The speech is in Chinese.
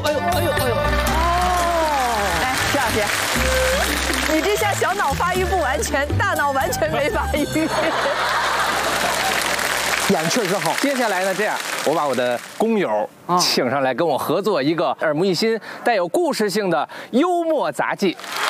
来，徐老师，你这下小脑发育不完全，大脑完全没发育。 演确实好。 接下来呢，这样我把我的工友请上来跟我合作一个耳目一新、带有故事性的幽默杂技。